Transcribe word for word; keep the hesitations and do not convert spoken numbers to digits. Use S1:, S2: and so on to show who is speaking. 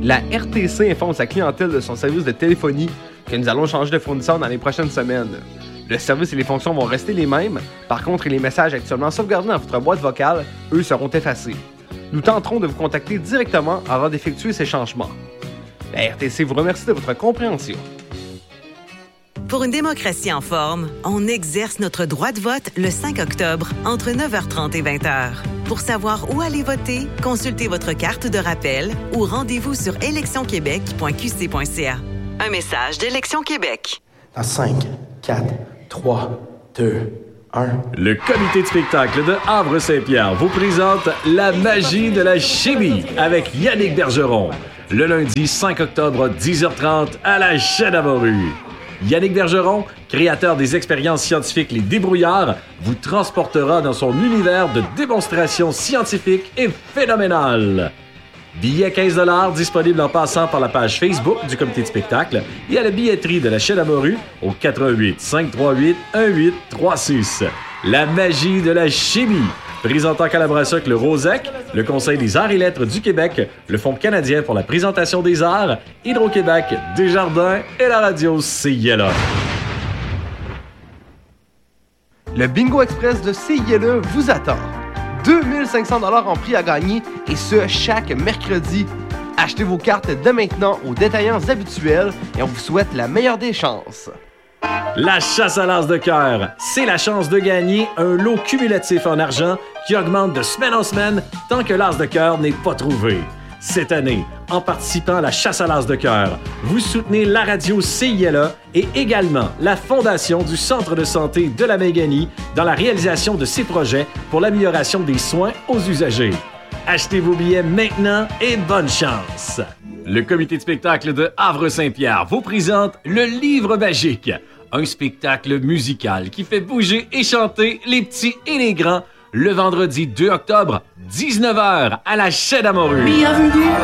S1: La R T C informe sa clientèle de son service de téléphonie que nous allons changer de fournisseur dans les prochaines semaines. Le service et les fonctions vont rester les mêmes, par contre les messages actuellement sauvegardés dans votre boîte vocale, eux, seront effacés. Nous tenterons de vous contacter directement avant d'effectuer ces changements. La R T C vous remercie de votre compréhension.
S2: Pour une démocratie en forme, on exerce notre droit de vote le cinq octobre entre neuf heures trente et vingt heures. Pour savoir où aller voter, consultez votre carte de rappel ou rendez-vous sur élection québec point q c point c a. Un message d'Élection Québec.
S3: Dans cinq, quatre, trois, deux, un.
S4: Le comité de spectacle de Havre-Saint-Pierre vous présente La magie de la chimie avec Yannick Bergeron. Le lundi cinq octobre, dix heures trente à la Chêne-à-Morue. Yannick Bergeron, créateur des expériences scientifiques Les Débrouillards, vous transportera dans son univers de démonstrations scientifiques et phénoménales. Billets quinze dollars disponibles en passant par la page Facebook du comité de spectacle et à la billetterie de la Chêne-à-Morue au quatre un huit, cinq trois huit, un huit trois six. La magie de la chimie. Présentant en collaboration avec le Rosec, le Conseil des arts et lettres du Québec, le Fonds canadien pour la présentation des arts, Hydro-Québec, Desjardins et la radio C I L A.
S1: Le Bingo Express de C I L A vous attend. deux mille cinq cents dollars en prix à gagner, et ce, chaque mercredi. Achetez vos cartes dès maintenant aux détaillants habituels et on vous souhaite la meilleure des chances.
S4: La chasse à l'as de cœur, c'est la chance de gagner un lot cumulatif en argent qui augmente de semaine en semaine tant que l'as de cœur n'est pas trouvé. Cette année, en participant à la chasse à l'as de cœur, vous soutenez la radio C I L A et également la Fondation du Centre de santé de la Méganie dans la réalisation de ces projets pour l'amélioration des soins aux usagers. Achetez vos billets maintenant et bonne chance! Le comité de spectacle de Havre-Saint-Pierre vous présente Le Livre magique, un spectacle musical qui fait bouger et chanter les petits et les grands le vendredi deux octobre, dix-neuf heures, à la Chêne-à-Morue.
S5: Bienvenue